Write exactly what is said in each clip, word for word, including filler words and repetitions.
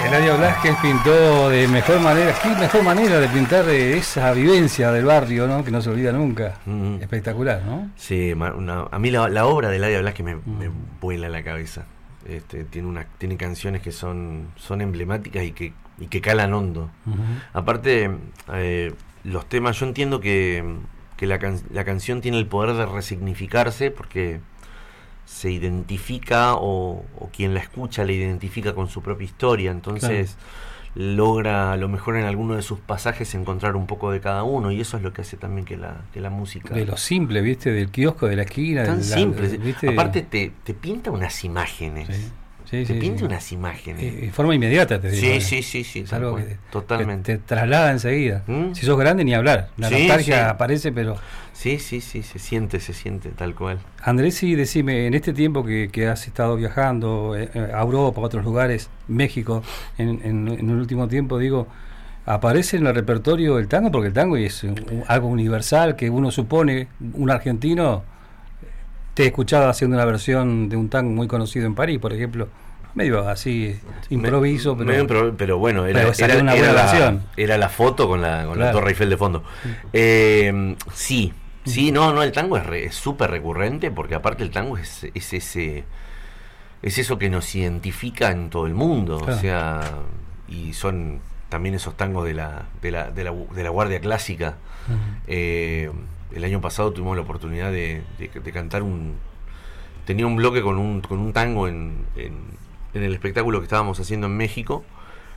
Eladio Blasquez pintó de mejor manera, qué mejor manera de pintar esa vivencia del barrio, ¿no? Que no se olvida nunca. Mm. Espectacular, ¿no? Sí, una, a mí la, la obra de Eladio Blasquez me, mm. me vuela la cabeza. Este, tiene una, tiene canciones que son, son emblemáticas y que, y que calan hondo. Uh-huh. Aparte, eh, los temas, yo entiendo que, que la, can, la canción tiene el poder de resignificarse porque se identifica o, o quien la escucha la identifica con su propia historia, entonces claro. logra a lo mejor en alguno de sus pasajes encontrar un poco de cada uno, y eso es lo que hace también que la, que la música... De lo simple, ¿viste? Del kiosco, de la esquina. Tan de la, simple. ¿viste? Aparte te, te pinta unas imágenes. Sí. Sí, te sí, pinta sí. unas imágenes. De forma inmediata, te digo. Sí, ¿eh? sí, sí, sí. Es algo que totalmente. Te, te traslada enseguida. ¿Mm? Si sos grande, ni hablar. La sí, nostalgia sí. aparece, pero... Sí, sí, sí, se siente, se siente, tal cual. Andrés, sí, decime, en este tiempo que, que has estado viajando eh, a Europa, a otros lugares, México, en, en, en el último tiempo, digo, ¿aparece en el repertorio el tango? Porque el tango es un, algo universal que uno supone, un argentino, te he escuchado haciendo una versión de un tango muy conocido en París, por ejemplo, medio así, improviso, Me, pero, medio, pero bueno, era, pero era, una era, buena la, era la foto con la, con claro. la Torre Eiffel de fondo. Eh, sí, sí, no, no, el tango es súper recurrente, porque aparte el tango es, es ese es eso que nos identifica en todo el mundo, claro. o sea, y son también esos tangos de la de la, de la, de la Guardia Clásica. Uh-huh. eh, el año pasado tuvimos la oportunidad de, de, de cantar un tenía un bloque con un con un tango en, en en el espectáculo que estábamos haciendo en México.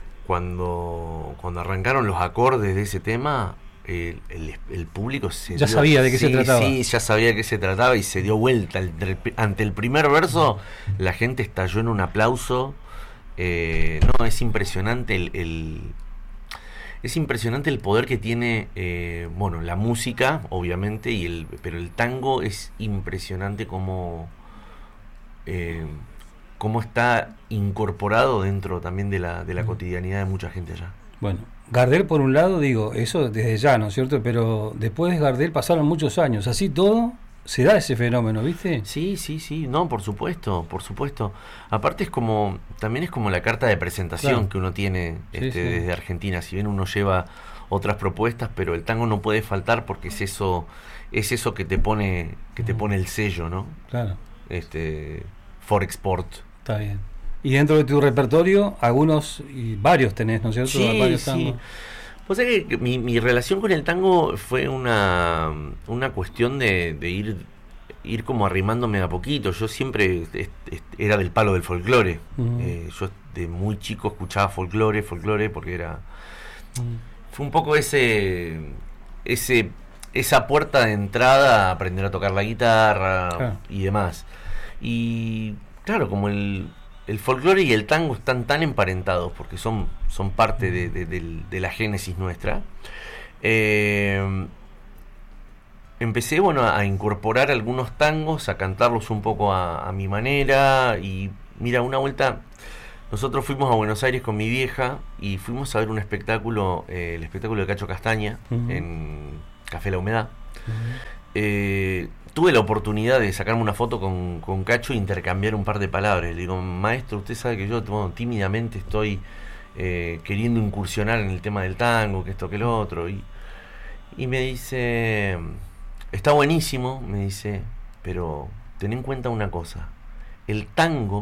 Cuando cuando arrancaron los acordes de ese tema, el, el, el público se ya dio, sabía de qué sí, se trataba. Sí, ya sabía de qué se trataba y se dio vuelta. El, ante el primer verso, la gente estalló en un aplauso. Eh, no, es impresionante el, el es impresionante el poder que tiene, eh, bueno, la música, obviamente, y el pero el tango es impresionante como eh, cómo está incorporado dentro también de la de la cotidianidad de mucha gente allá. Bueno, Gardel por un lado, digo, eso desde ya, ¿no es cierto? Pero después de Gardel pasaron muchos años, así todo se da ese fenómeno, ¿viste? Sí, sí, sí, no, por supuesto, por supuesto. Aparte es como, también es como la carta de presentación claro. que uno tiene este, sí, sí. desde Argentina, si bien uno lleva otras propuestas, pero el tango no puede faltar porque es eso, es eso que te pone, que te pone el sello, ¿no? Claro. Este, for export. Está bien. Y dentro de tu repertorio, algunos y varios tenés, ¿no es cierto? Sí, varios sí. tangos. Pues es que mi, mi relación con el tango fue una, una cuestión de, de ir ir como arrimándome a poquito. Yo siempre est, est, era del palo del folclore. Uh-huh. Eh, yo de muy chico escuchaba folclore, folclore, porque era... Uh-huh. Fue un poco ese ese esa puerta de entrada a aprender a tocar la guitarra claro. y demás. Y claro, como el... el folclore y el tango están tan emparentados porque son, son parte de, de, de, de la génesis nuestra. Eh, empecé bueno, a incorporar algunos tangos, a cantarlos un poco a, a mi manera. Y mira, una vuelta, nosotros fuimos a Buenos Aires con mi vieja y fuimos a ver un espectáculo, eh, el espectáculo de Cacho Castaña, uh-huh. en Café La Humedad. Uh-huh. Eh, tuve la oportunidad de sacarme una foto con, con Cacho e intercambiar un par de palabras. Le digo, maestro, usted sabe que yo bueno, tímidamente estoy eh, queriendo incursionar en el tema del tango, que esto, que lo otro. Y, y me dice, está buenísimo, me dice, pero ten en cuenta una cosa. El tango,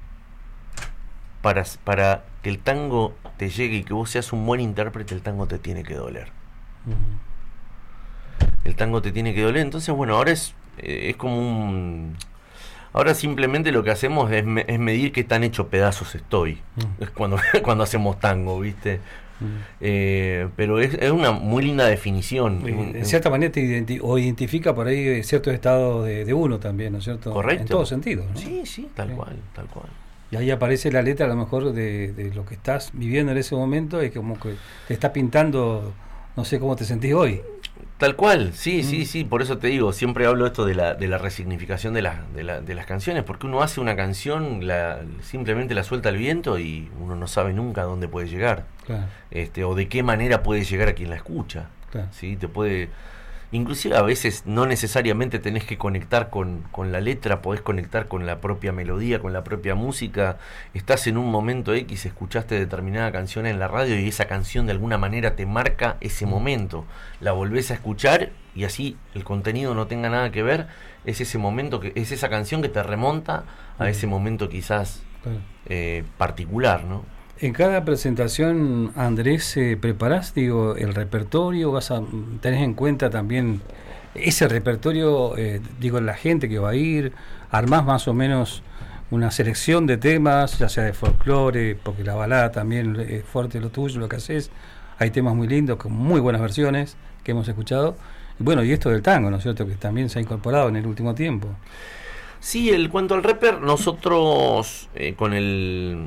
para, para que el tango te llegue y que vos seas un buen intérprete, el tango te tiene que doler. Uh-huh. El tango te tiene que doler. Entonces, bueno, ahora es eh, es como un... Ahora simplemente lo que hacemos es, me, es medir qué tan hecho pedazos estoy. Mm. Es cuando, cuando hacemos tango, ¿viste? Mm. Eh, pero es, es una muy linda definición. En, en cierta manera te identi- o identifica por ahí cierto estado de, de uno también, ¿no es cierto? Correcto. En todo sentido, ¿no? Sí, sí, tal sí. cual, tal cual. Y ahí aparece la letra a lo mejor de, de lo que estás viviendo en ese momento, es como que te está pintando, no sé cómo te sentís hoy. Tal cual, sí, mm. sí, sí, por eso te digo, siempre hablo esto de la de la resignificación de, la, de, la, de las canciones, porque uno hace una canción, la, simplemente la suelta al viento y uno no sabe nunca a dónde puede llegar, claro. este o de qué manera puede llegar a quien la escucha, claro. ¿sí? Te puede inclusive a veces no necesariamente tenés que conectar con, con la letra, podés conectar con la propia melodía, con la propia música. Estás en un momento X, escuchaste determinada canción en la radio y esa canción de alguna manera te marca ese momento. La volvés a escuchar y así el contenido no tenga nada que ver, es ese momento, que es esa canción que te remonta a ese momento quizás eh, particular, ¿no? En cada presentación, Andrés, eh, ¿preparás, digo, el repertorio? ¿Vas a tenés en cuenta también ese repertorio, eh, digo, la gente que va a ir? ¿Armás más o menos una selección de temas, ya sea de folclore, porque la balada también es fuerte lo tuyo, lo que haces? Hay temas muy lindos, con muy buenas versiones que hemos escuchado. Y bueno, y esto del tango, ¿no es cierto?, que también se ha incorporado en el último tiempo. Sí, el cuanto al rapper, nosotros eh, con el...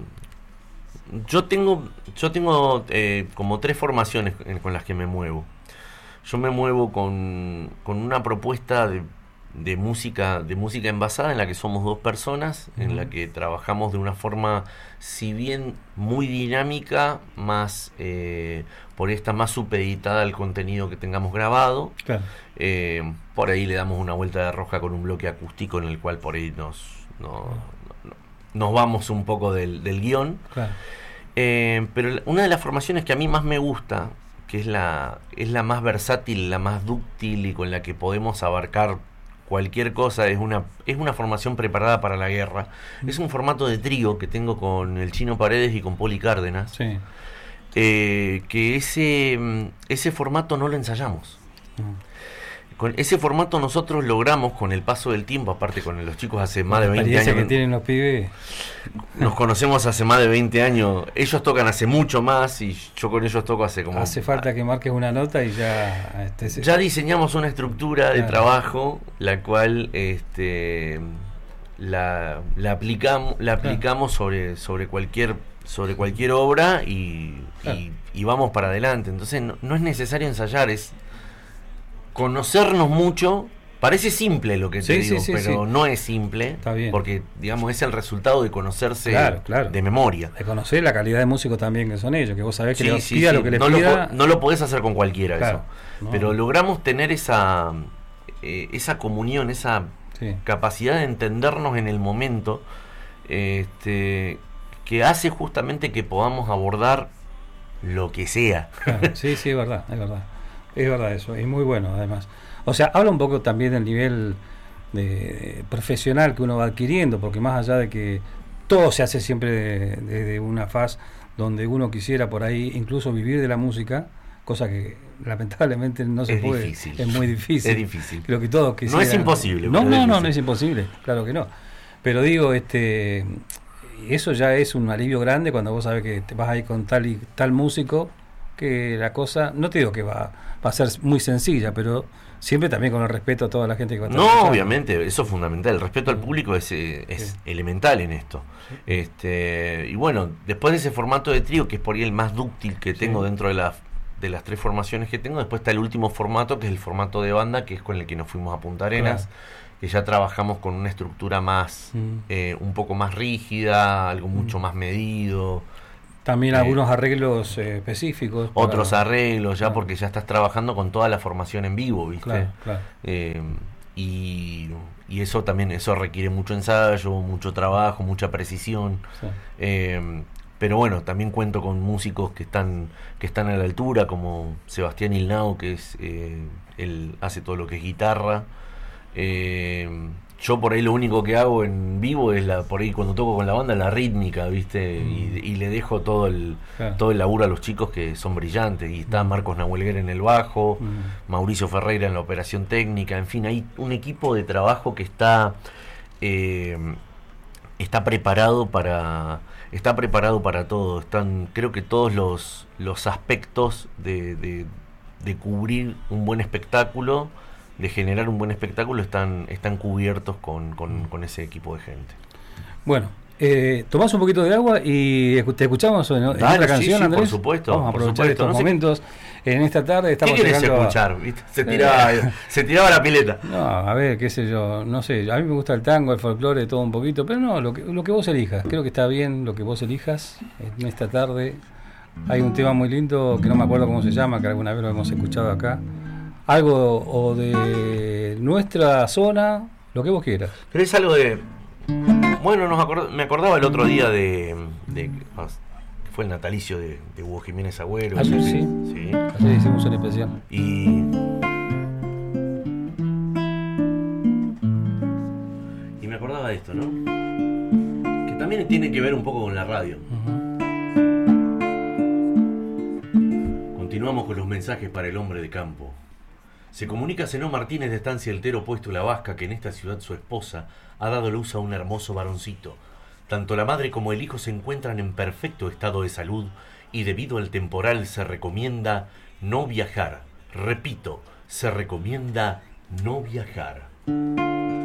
Yo tengo, yo tengo eh, como tres formaciones con las que me muevo. Yo me muevo con, con una propuesta de, de música, de música envasada, en la que somos dos personas, uh-huh. en la que trabajamos de una forma, si bien muy dinámica, más eh, por esta más supeditada al contenido que tengamos grabado. Claro. Eh, por ahí le damos una vuelta de rosca con un bloque acústico en el cual por ahí nos, no, no, nos vamos un poco del, del guión. Claro. Eh, pero una de las formaciones que a mí más me gusta, que es la, es la más versátil, la más dúctil y con la que podemos abarcar cualquier cosa, es una, es una formación preparada para la guerra. Mm. Es un formato de trío que tengo con el Chino Paredes y con Poli Cárdenas. Sí. Eh, que ese, ese formato no lo ensayamos. Mm. Con ese formato nosotros logramos, con el paso del tiempo, aparte con los chicos hace más de veinte años, que tienen los pibes, nos conocemos hace más de veinte años, ellos tocan hace mucho más y yo con ellos toco hace como... Hace falta que marques una nota y ya... Este, se... Ya diseñamos una estructura de claro. trabajo, la cual este la, la aplicamos, la aplicamos claro. sobre, sobre cualquier sobre cualquier obra y, claro. y, y vamos para adelante. Entonces no, no es necesario ensayar, es conocernos mucho. Parece simple lo que te sí, digo, sí, sí, pero sí. no es simple. Está bien. Porque, digamos, es el resultado de conocerse claro, claro. de memoria. De conocer la calidad de músico también que son ellos, que vos sabés que sí, les sí, pida sí. lo que les no pida. Lo, no lo podés hacer con cualquiera, claro. eso. No. Pero logramos tener esa, eh, esa comunión, esa sí. capacidad de entendernos en el momento, este, que hace justamente que podamos abordar lo que sea. Claro. Sí, sí, es verdad, es verdad. Es verdad eso, es muy bueno además. O sea, habla un poco también del nivel de, de profesional que uno va adquiriendo, porque más allá de que todo se hace siempre desde de, de una faz donde uno quisiera por ahí incluso vivir de la música, cosa que lamentablemente no se es puede. Difícil. Es muy difícil. Es difícil. Lo que todos quisieran. No es imposible. No, no, es no, no es imposible, claro que no. Pero digo, este, eso ya es un alivio grande cuando vos sabés que te vas a ir con tal y tal músico, que la cosa, no te digo que va, va a ser muy sencilla, pero siempre también con el respeto a toda la gente que va a estar No, escuchando. Obviamente, eso es fundamental. El respeto al público es, es sí. elemental en esto. Sí. Este, y bueno, después de ese formato de trío, que es por ahí el más dúctil que tengo sí. dentro de, la, de las tres formaciones que tengo, después está el último formato, que es el formato de banda, que es con el que nos fuimos a Punta Arenas, claro. que ya trabajamos con una estructura más, mm. eh, un poco más rígida, algo mucho mm. más medido. También eh, algunos arreglos eh, específicos. Para... Otros arreglos, ya claro. porque ya estás trabajando con toda la formación en vivo, ¿viste? Claro, claro. Eh, y, y eso también, eso requiere mucho ensayo, mucho trabajo, mucha precisión. Sí. Eh, pero bueno, también cuento con músicos que están que están a la altura, como Sebastián Ilnao, que es eh, él hace todo lo que es guitarra. Eh, Yo por ahí lo único que hago en vivo es la por ahí cuando toco con la banda la rítmica, ¿viste? Mm. Y, y le dejo todo el claro. todo el laburo a los chicos que son brillantes. Y está Marcos Nahuelguer en el bajo, mm. Mauricio Ferreira en la operación técnica. En fin, hay un equipo de trabajo que está eh, está preparado para está preparado para todo. Están, creo que todos los los aspectos de, de, de cubrir un buen espectáculo, de generar un buen espectáculo, están están cubiertos con, con, con ese equipo de gente. Bueno, eh, tomás un poquito de agua y te escuchamos en, en Dale, otra canción, sí, sí, Andrés. por supuesto. Vamos a por aprovechar supuesto. estos No momentos. Sé, en esta tarde estamos ¿Qué querés llegando escuchar? A... ¿Viste? Se tiraba, se tiraba la pileta. No, a ver, qué sé yo, no sé. A mí me gusta el tango, el folclore, todo un poquito, pero no, lo que, lo que vos elijas. Creo que está bien lo que vos elijas en esta tarde. Hay un tema muy lindo que no me acuerdo cómo se llama, que alguna vez lo hemos escuchado acá. algo o de nuestra zona, lo que vos quieras. Pero es algo de... Bueno, nos acord... me acordaba el otro día de... de... fue el natalicio de, de Hugo Jiménez Agüero. Ayer sí. Sí. Ayer hicimos un especial. Y... y me acordaba de esto, ¿no? Que también tiene que ver un poco con la radio. Uh-huh. Continuamos con los mensajes para el hombre de campo. Se comunica Zenón Martínez de Estancia Eltero Puesto La Vasca que en esta ciudad su esposa ha dado luz a un hermoso varoncito. Tanto la madre como el hijo se encuentran en perfecto estado de salud y debido al temporal se recomienda no viajar. Repito, se recomienda no viajar.